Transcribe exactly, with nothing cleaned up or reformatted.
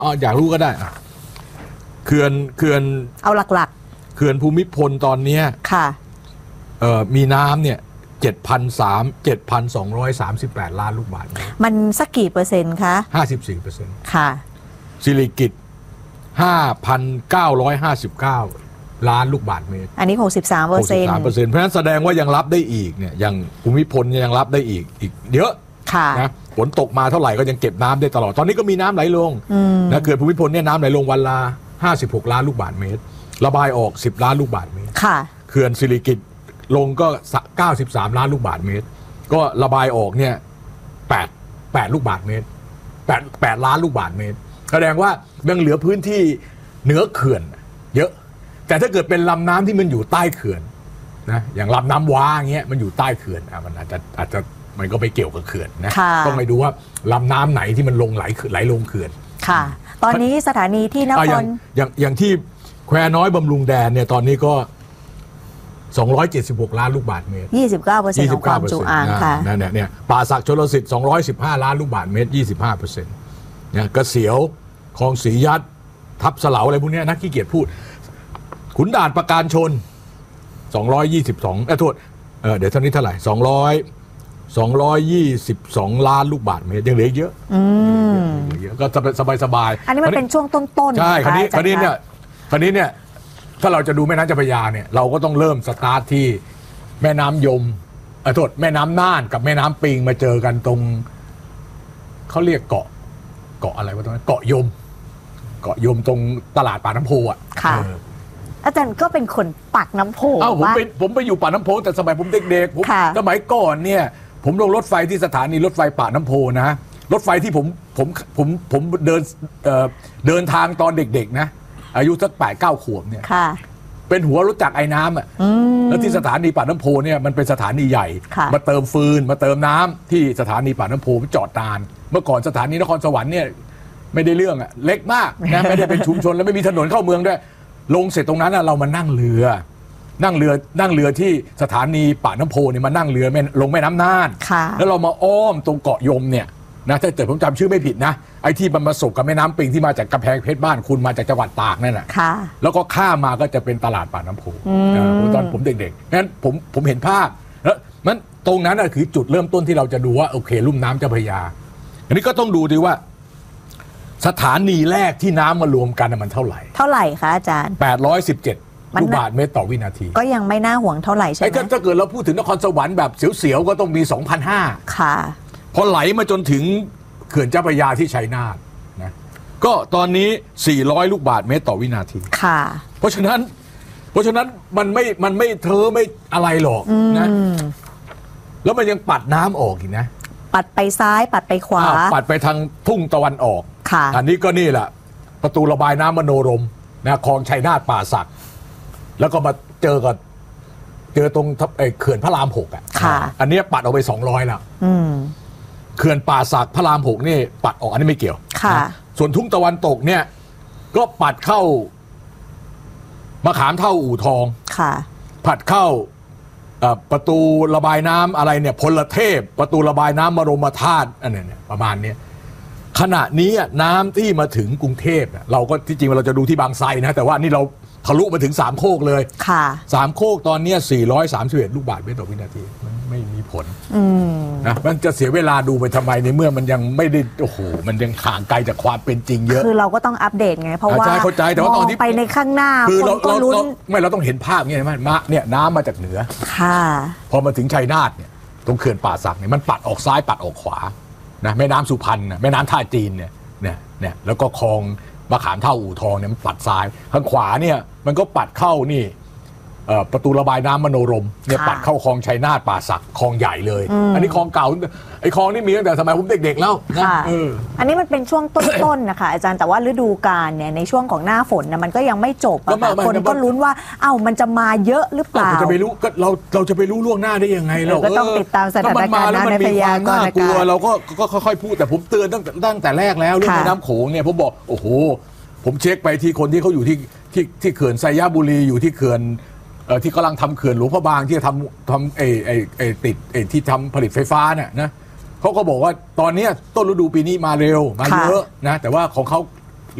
อ๋ออยากรู้ก็ได้เขื่อนเขื่อนเอาหลักๆเขื่อนภูมิพลตอนนี้ค่ะเอ่อมีน้ำเนี่ยเจ็ดพันสามเจ็ดพันสองร้อยสามสิบแปดล้านลูกบาศก์เมตรมันสักกี่เปอร์เซ็นต์คะห้าสิบสี่เปอร์เซ็นต์ค่ะสิริกิติ์ห้าพันเก้าร้อยห้าสิบเก้าล้านลูกบาศก์เมตรอันนี้หกสิบสามเปอร์เซ็นต์หกสิบสามเปอร์เซ็นต์เพราะฉะนั้นแสดงว่ายังรับได้อีกเนี่ยยังภูมิพลยังรับได้อีกอีกเยอะนะฝนตกมาเท่าไหร่ก็ยังเก็บน้ำได้ตลอดตอนนี้ก็มีน้ำไหลลงนะเขื่อนภูมิพลเนี่ยน้ำไหลลงวันละห้าสิบหกล้านลูกบาศก์เมตรระบายออกสิบล้านลูกบาศก์เมตรเขื่อนสิริกิติ์ลงก็เก้าสิบสามล้านลูกบาศก์เมตรก็ระบายออกเนี่ยแปด แปดลูกบาศก์เมตรแปด แปดล้านลูกบาศก์เมตรแสดงว่ายังเหลือพื้นที่เหนือเขื่อนเยอะแต่ถ้าเกิดเป็นลำน้ำที่มันอยู่ใต้เขื่อนนะอย่างลำน้ำว้าอย่างเงี้ยมันอยู่ใต้เขื่อนอ่ะมันอาจจะอาจจะมันก็ไปเกี่ยวกับเขื่อนนะต้องไปดูว่าลำน้ำไหนที่มันลงไหลไหลลงเขื่อนค่ะตอนนี้สถานีที่นครอย่างอย่างที่แควน้อยบำรุงแดนเนี่ยตอนนี้ก็สองร้อยเจ็ดสิบหกล้านลูกบาศก์เมตรยี่สิบเก้าเปอร์เซ็นต์ ของความจุอ่างค่ะนั่นเนี่ยเนี่ยป่าสักชลสิทธิ์สองร้อยสิบห้าล้านลูกบาศก์เมตร ยี่สิบห้าเปอร์เซ็นต์ เนี่ยกระเสียวคลองศรียัดทับเสลาอะไรพวกนี้นักขี้เกียจพูดขุนด่านประการชนสองร้อยยี่สิบสองเอ้ยโทษเออเดี๋ยวเท่านี้เท่าไหร่สองร้อย สองร้อยยี่สิบสองล้านลูกบาศก์เมตรยังเหลือเยอะอืมเยอะก็สบายสบายอันนี้มันเป็นช่วงต้นๆใช่คราวนี้คราวนี้เนี่ยคราวนี้เนี่ยถ้าเราจะดูแม่น้ำเจ้าพระยาเนี่ยเราก็ต้องเริ่มสตาร์ทที่แม่น้ำยมเออโทษแม่น้ำน่านกับแม่น้ำปิงมาเจอกันตรงเขาเรียกเกาะเกาะอะไรวะตรงนั้นเกาะยมเกาะยมตรงตลาดปากน้ำโพอ่ะค่ะอาจารย์ก็เป็นคนปากน้ำโพอ้าวผมไปผมไปอยู่ปากน้ำโพแต่สมัยผมเด็กๆผมสมัยก่อนเนี่ยผมลงรถไฟที่สถานีรถไฟปากน้ำโพนะรถไฟที่ผมผมผมผมเดินเอ่อเดินทางตอนเด็กๆนะอายุสักแปดเก้าขวบเนี่ยเป็นหัวรถจักรไอ้น้ำอ่ะแล้วที่สถานีปากน้ำโพเนี่ยมันเป็นสถานีใหญ่มาเติมฟืนมาเติมน้ำที่สถานีปากน้ำโพจอดนานเมื่อก่อนสถานีนครสวรรค์เนี่ยไม่ได้เรื่องอ่ะเล็กมากนะไม่ได้เป็นชุมชนแล้วไม่มีถนนเข้าเมืองด้วยลงเสร็จตรงนั้นเรามานั่งเรือนั่งเรือนั่งเรือที่สถานีปากน้ำโพเนี่ยมานั่งเรือลงแม่น้ำน่านแล้วเรามาอ้อมตรงเกาะยมเนี่ยนะถ้าเกิดผมจำชื่อไม่ผิดนะไอ้ที่มันมาสบกับแม่น้ำปิงที่มาจากกำแพงเพชรบ้านคุณมาจากจังหวัดตากนั่นแหละแล้วก็ข้ามมาก็จะเป็นตลาดปากน้ำโพตอนผมเด็กๆงั้นผมผมเห็นภาพแล้วมันตรงนั้นคือจุดเริ่มต้นที่เราจะดูว่าโอเคลุ่มน้ำเจ้าพระยาอันนี้ก็ต้องดูดีว่าสถานีแรกที่น้ำมารวมกันมันเท่าไหร่เท่าไหร่คะอาจารย์แปดร้อยสิบเจ็ดลูกบาศก์เมตรต่อวินาทีก็ยังไม่น่าห่วงเท่าไหร่ใช่ไหมถ้าเกิดเราพูดถึงนครสวรรค์แบบเสียวๆก็ต้องมี สองพันห้าร้อยค่ะพอไหลมาจนถึงเขื่อนเจ้าพระยาที่ชัยนาทนะก็ตอนนี้สี่ร้อยลูกบาศก์เมตรต่อวินาทีค่ะเพราะฉะนั้นเพราะฉะนั้นมันไม่มันไม่เธอไม่อะไรหรอกนะแล้วมันยังปัดน้ำออกอีกนะปัดไปซ้ายปัดไปขวาปัดไปทางทุ่งตะวันออกอันนี้ก็นี่แหละประตูระบายน้ำมโนรมนะคลองชัยนาทป่าสักแล้วก็มาเจอกับเจอตรงเขื่อนพระรามหกอ่ะอันนี้ปัดออกไปสองร้อยแล้วเขื่อนป่าสักพระรามหกนี่ปัดออกอันนี้ไม่เกี่ยวส่วนทุ่งตะวันตกเนี่ยก็ปัดเข้ามะขามเท่าอู่ทองปัดเข้าประตูระบายน้ำอะไรเนี่ยพลเทพประตูระบายน้ำบรมธาตุอันนี้เนี่ยประมาณนี้ขณะนี้น้ำที่มาถึงกรุงเทพเราก็ที่จริงเราจะดูที่บางไทรนะแต่ว่านี่เราทะลุมาถึงสามโคกเลยค่ะสามโคกตอนนี้สี่ร้อยสามสิบเอ็ดลูกบาศก์เมตรต่อวินาทีมันไม่มีผลนะมันจะเสียเวลาดูไปทำไมในเมื่อมันยังไม่ได้โอ้โหมันยังห่างไกลจากความเป็นจริงเยอะคือเราก็ต้องอัปเดตไงเพราะว่าเข้าใจแต่ว่าตอนที่ไปในข้างหน้าคือเราเราไม่เราต้องเห็นภาพเนี่ยมันมาเนี่ยน้ำมาจากเหนือค่ะพอมาถึงชัยนาทเนี่ยตรงเขื่อนป่าสักเนี่ยมันปัดออกซ้ายปัดออกขวานะแม่น้ำสุพรรณแม่น้ำท่าจีนเนี่ยเนี่ยเนี่ยแล้วก็คลองมะขามเท่าอู่ทองเนี่ยมันปัดซ้ายข้างขวาเนี่ยมันก็ปัดเข้านี่ประตูระบายน้ำมโนรมเนี่ยปัดเข้าคลองชัยนาทป่าสักคลองใหญ่เลยอันนี้คลองเก่าไอ้คลองนี่มีตั้งแต่สมัยผมเด็กๆแล้วนะอันนี้มันเป็นช่วงต้นๆนะคะอาจารย์แต่ว่าฤดูกาลเนี่ยในช่วงของหน้าฝนนะมันก็ยังไม่จบคนก็ลุ้นว่าเอ้ามันจะมาเยอะหรือเปล่าจะไปรู้ก็เราเราจะไปรู้ล่วงหน้าได้ยังไงเราก็ต้องติดตามสถานการณ์น้ำในพระยาก่อนกลัวเราก็ก็ค่อยๆพูดแต่ผมเตือนตั้งตั้งแต่แรกแล้วเรื่องแม่น้ำโขงเนี่ยผมบอกโอ้โหผมเช็คไปที่คนที่เขาอยู่ที่ที่ที่เขื่อนไซยบุรีอยู่ที่เขื่อนที่กำลังทำเขื่อนหลวงพระบางที่ทำทำไอ้ไอ้ไอ้ติดไอ้ที่ทำผลิตไฟฟ้าเนี่ยนะเขาก็บอกว่าตอนนี้ต้นฤดูปีนี้มาเร็วมาเยอะนะแต่ว่าของเขา